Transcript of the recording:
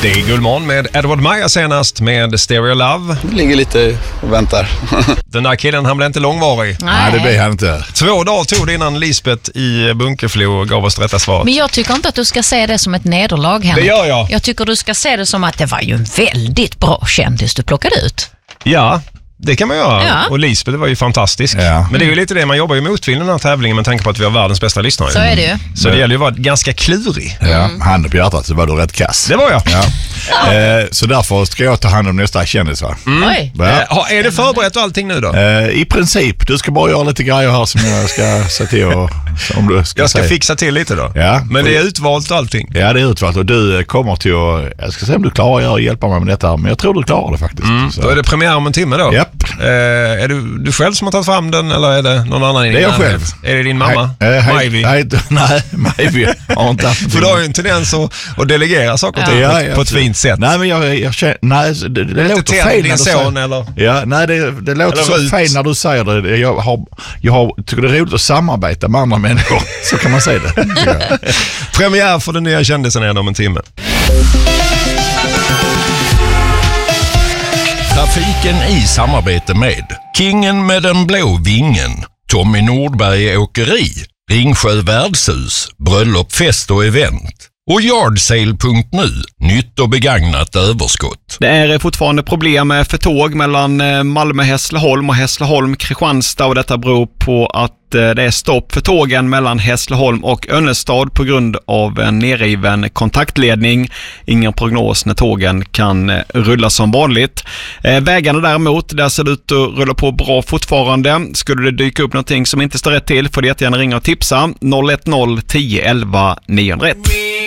Det är Guldmorgon med Edward Maja senast med Stereo Love. Det ligger lite och väntar. Den där killen, han blev inte långvarig. Nej, det blir han inte. 2 dagar tog det innan Lisbeth i Bunkeflo gav oss rätta svaret. Men jag tycker inte att du ska se det som ett nederlag, Henrik. Det gör jag. Jag tycker du ska se det som att det var ju en väldigt bra kändis du plockade ut. Ja, det kan man göra. Ja. Och Lisbeth var ju fantastisk. Ja. Men det är ju lite det, man jobbar ju motvind i den här tävlingen med tanke på att vi har världens bästa lyssnare. Så är det ju. Så det gäller ju att vara ganska klurig. Ja, handen på hjärtat så var du rätt kass. Det var jag. Ja. Så därför ska jag ta hand om nästa kändis, va? Oj. Ja. Är det förberett och allting nu då? I princip. Du ska bara göra lite grejer här som jag ska se till och, om du ska Jag ska säga. fixa till lite då. Ja. Men det är utvalt och allting. Ja, det är utvalt och du kommer till att, jag ska se om du klarar att hjälpa mig med detta, men jag tror du klarar det faktiskt. Så. Då är det premiär om en timme då. Japp. Är du själv som har tagit fram den eller är det någon annan i din Det är jag närhet? själv. Är det din mamma? Majvi? Nej, Majvi har inte haft För du har ju en tendens att delegera saker och ting på ett fint sätt. Nej, men jag känner, nej, det låter fel din när du son säger. eller? Ja, nej, det låter Eller så Rut. fel när du säger det. Jag tycker det är roligt att samarbeta med andra människor. Så kan man säga det. Ja. Premiär för den nya kändisen är om en timme. Trafiken i samarbete med Kingen med den blå vingen, Tommy Nordberg Åkeri, Ringsjö Värdshus, Bröllop, fest och event och Yardsale.nu, nytt och begagnat överskott. Det är fortfarande problem för tåg mellan Malmö-Hässleholm och Hässleholm-Kristianstad och detta beror på att det är stopp för tågen mellan Hässleholm och Önnestad på grund av en nerriven kontaktledning. Ingen prognos när tågen kan rulla som vanligt. Vägarna däremot, där ser det ut att rulla på bra fortfarande. Skulle det dyka upp någonting som inte står rätt till får du jättegärna ringa och tipsa 010 11 901.